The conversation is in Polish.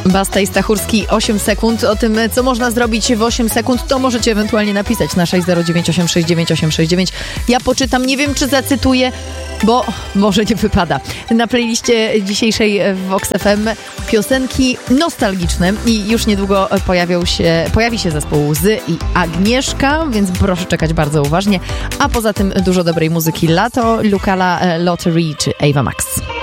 Basta i Stachurski, 8 sekund. O tym, co można zrobić w 8 sekund, to możecie ewentualnie napisać na 609869869. Ja poczytam, nie wiem, czy zacytuję, bo może nie wypada. Na playliście dzisiejszej Vox FM piosenki nostalgiczne i już niedługo pojawi się zespół Zy i Agnieszka, więc proszę czekać bardzo uważnie. A poza tym dużo dobrej muzyki. Lato, Lukala, Lottery czy Ava Max.